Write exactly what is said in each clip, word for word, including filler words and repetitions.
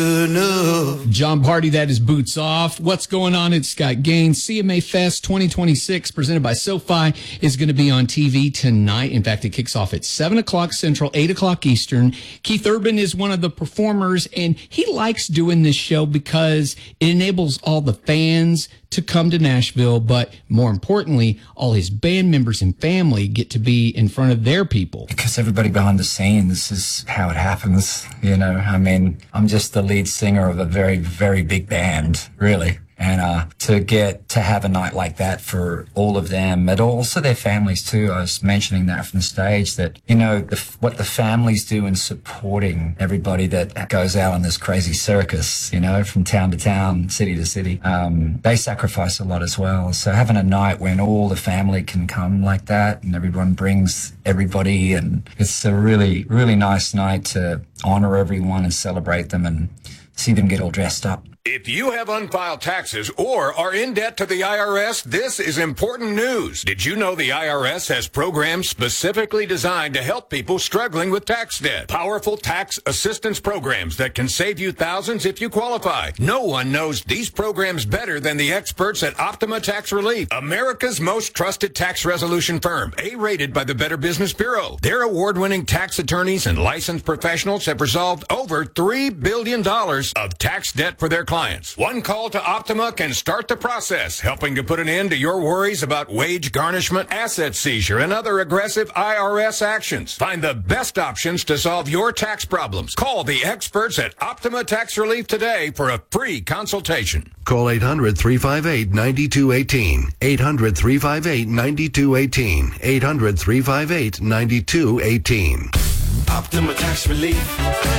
John Party, that is Boots Off. What's going on? It's Scott Gaines. C M A Fest twenty twenty-six, presented by SoFi, is going to be on T V tonight. In fact, it kicks off at seven o'clock Central, eight o'clock Eastern. Keith Urban is one of the performers, and he likes doing this show because it enables all the fans to come to Nashville, but more importantly, all his band members and family get to be in front of their people. Because everybody behind the scenes, this is how it happens, you know. I mean, I'm just the lead singer of a very, very big band, really. And uh, to get to have a night like that for all of them, and also their families too. I was mentioning that from the stage, that, you know, the, what the families do in supporting everybody that goes out on this crazy circus, you know, from town to town, city to city. Um, they sacrifice a lot as well. So having a night when all the family can come like that and everyone brings everybody, and it's a really, really nice night to honor everyone and celebrate them and see them get all dressed up. If you have unfiled taxes or are in debt to the I R S, this is important news. Did you know the I R S has programs specifically designed to help people struggling with tax debt? Powerful tax assistance programs that can save you thousands if you qualify. No one knows these programs better than the experts at Optima Tax Relief, America's most trusted tax resolution firm, A-rated by the Better Business Bureau. Their award-winning tax attorneys and licensed professionals have resolved over three billion dollars of tax debt for their clients. One call to Optima can start the process, helping to put an end to your worries about wage garnishment, asset seizure, and other aggressive I R S actions. Find the best options to solve your tax problems. Call the experts at Optima Tax Relief today for a free consultation. Call eight hundred, three five eight, nine two one eight. eight hundred, three five eight, nine two one eight. eight hundred, three five eight, nine two one eight. Optima Tax Relief.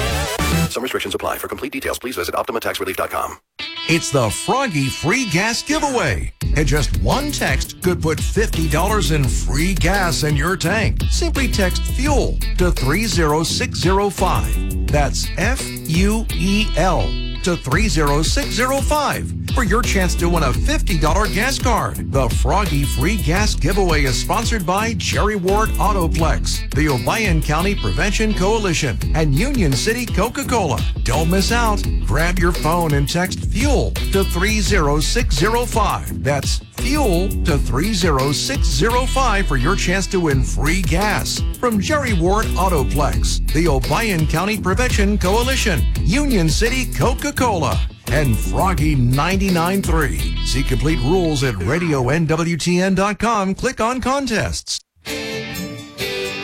Some restrictions apply. For complete details, please visit optima tax relief dot com. It's the Froggy Free Gas Giveaway. And just one text could put fifty dollars in free gas in your tank. Simply text FUEL to three zero six zero five. That's F U E L to three zero six zero five for your chance to win a fifty dollars gas card. The Froggy Free Gas Giveaway is sponsored by Jerry Ward Autoplex, the Obion County Prevention Coalition, and Union City Coca-Cola. Don't miss out. Grab your phone and text FUEL to three zero six zero five. That's FUEL to three zero six zero five for your chance to win free gas from Jerry Ward Autoplex, the Obion County Prevention Coalition, Union City Coca-Cola, and Froggy ninety-nine point three. See complete rules at radio N W T N dot com. Click on contests.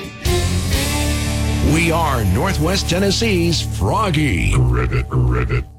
We are Northwest Tennessee's Froggy. Rivet, rivet.